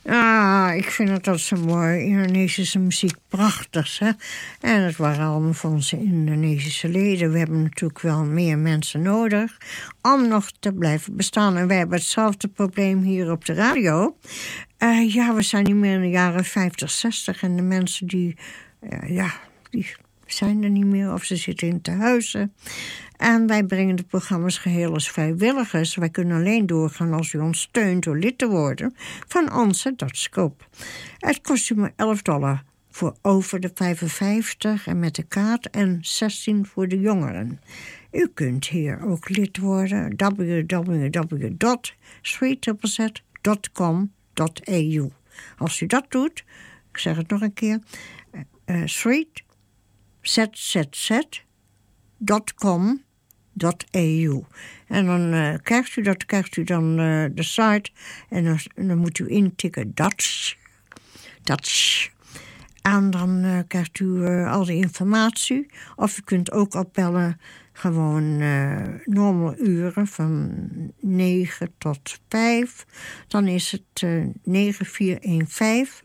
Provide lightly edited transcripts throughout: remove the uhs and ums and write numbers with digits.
Ik vind het altijd zo mooi. Indonesische muziek, prachtig, hè. En het waren allemaal van onze Indonesische leden. We hebben natuurlijk wel meer mensen nodig om nog te blijven bestaan. En wij hebben hetzelfde probleem hier op de radio. We zijn niet meer in de jaren 50, 60. En de mensen die zijn er niet meer of ze zitten in tehuizen. En wij brengen de programma's geheel als vrijwilligers. Wij kunnen alleen doorgaan als u ons steunt door lid te worden van onze Dutchscope. Het kost u maar $11 voor over de 55 en met de kaart en 16 voor de jongeren. U kunt hier ook lid worden. www.streettriplez.com.au. Als u dat doet, ik zeg het nog een keer, streetzzz.com.au. En dan krijgt u dan de site en dan moet u intikken Dutch. En dan krijgt u al die informatie. Of u kunt ook opbellen gewoon normaal uren van 9 tot 5. Dan is het 9415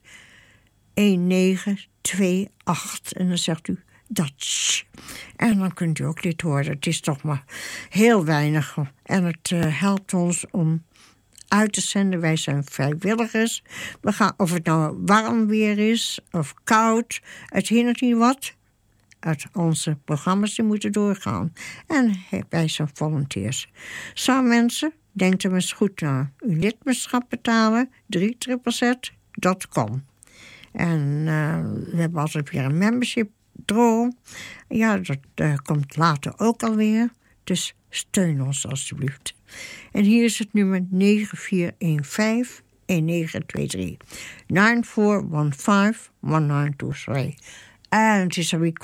1928. En dan zegt u Dutch. En dan kunt u ook lid worden. Het is toch maar heel weinig. En het helpt ons om uit te zenden. Wij zijn vrijwilligers. We gaan, of het nou warm weer is of koud. Het hindert niet wat. Onze programma's die moeten doorgaan. En wij zijn volunteers. Zo mensen, denk er eens goed na. Uw lidmaatschap betalen. 3ZZZ.com. En we hebben altijd weer een membership draw. Ja, dat komt later ook alweer. Dus steun ons alstublieft. En hier is het nummer 9415 1923. 9415 1923. En het is alweer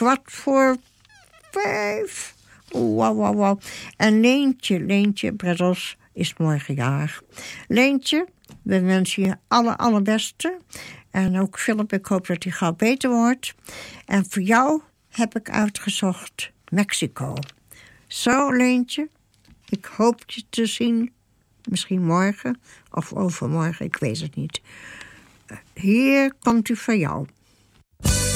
4:45. Wow. En Leentje Breddels is morgen jarig. Leentje, we wensen je allerbeste. En ook Philip, ik hoop dat hij gauw beter wordt. En voor jou heb ik uitgezocht Mexico. Zo, Leentje, ik hoop je te zien. Misschien morgen of overmorgen, ik weet het niet. Hier komt u voor jou.